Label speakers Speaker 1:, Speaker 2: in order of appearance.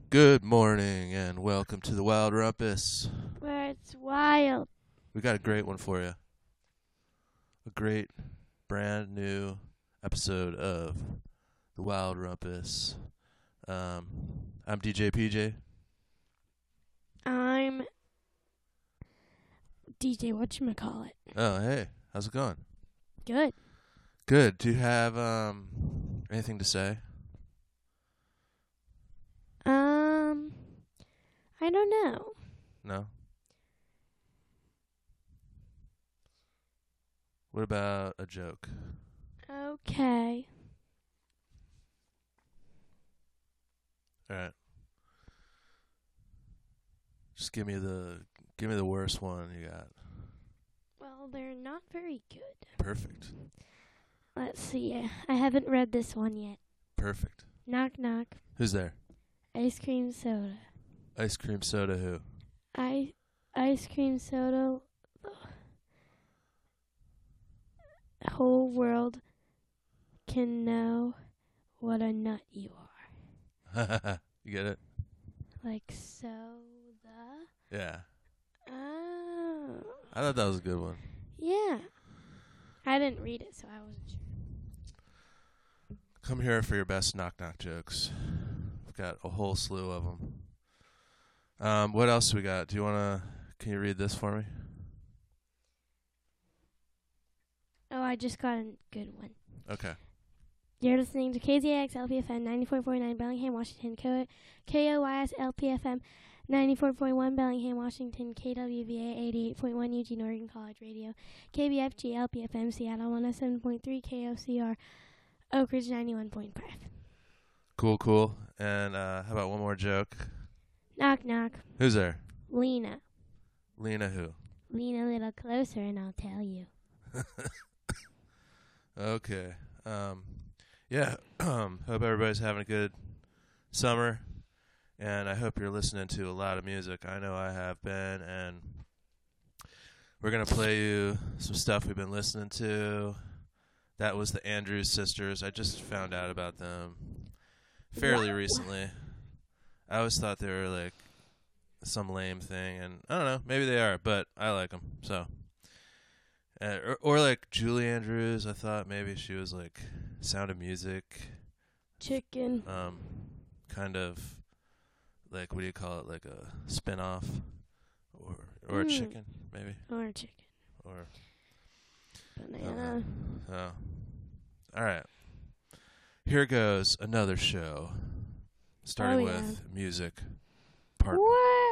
Speaker 1: Good morning and welcome to the Wild Rumpus.
Speaker 2: Where it's wild.
Speaker 1: We got a great one for you. A great brand new episode of the Wild Rumpus. I'm DJ PJ.
Speaker 2: I'm DJ whatchamacallit.
Speaker 1: Oh, hey. How's it going?
Speaker 2: Good.
Speaker 1: Good. Do you have anything to say?
Speaker 2: I don't know.
Speaker 1: No? What about a joke?
Speaker 2: Okay.
Speaker 1: All right. Just give me the worst one you got.
Speaker 2: Well, they're not very good.
Speaker 1: Perfect.
Speaker 2: Let's see. I haven't read this one yet.
Speaker 1: Perfect.
Speaker 2: Knock, knock.
Speaker 1: Who's there?
Speaker 2: Ice cream soda.
Speaker 1: Ice cream soda who?
Speaker 2: Ice cream soda. The whole world can know what a nut you are.
Speaker 1: You get it?
Speaker 2: Like soda.
Speaker 1: Yeah.
Speaker 2: Oh.
Speaker 1: I thought that was a good one.
Speaker 2: Yeah. I didn't read it, so I wasn't sure.
Speaker 1: Come here for your best knock-knock jokes. We've got a whole slew of them. What else we got? Can you read this for me?
Speaker 2: Oh, I just got a good one.
Speaker 1: Okay.
Speaker 2: You're listening to KZX LPFM 94.9 Bellingham, Washington, KOYS LPFM 94.1 Bellingham, Washington, KWVA 88.1 Eugene, Oregon College Radio, KBFG LPFM Seattle 107.3 KOCR Oak Ridge 91.5.
Speaker 1: Cool. And how about one more joke?
Speaker 2: Knock, knock.
Speaker 1: Who's there?
Speaker 2: Lena.
Speaker 1: Lena who?
Speaker 2: Lean a little closer and I'll tell you.
Speaker 1: Okay. Yeah. Hope everybody's having a good summer. And I hope you're listening to a lot of music. I know I have been. And we're going to play you some stuff we've been listening to. That was the Andrews Sisters. I just found out about them fairly recently. I always thought they were like some lame thing. And I don't know. Maybe they are. But I like them. So. Or like Julie Andrews. I thought maybe she was like Sound of Music.
Speaker 2: Chicken.
Speaker 1: Kind of like, what do you call it? Like a spin-off or a chicken, maybe.
Speaker 2: Or a chicken.
Speaker 1: Or
Speaker 2: banana.
Speaker 1: Oh. All right. Here goes another show. Starting with music. Part
Speaker 2: What?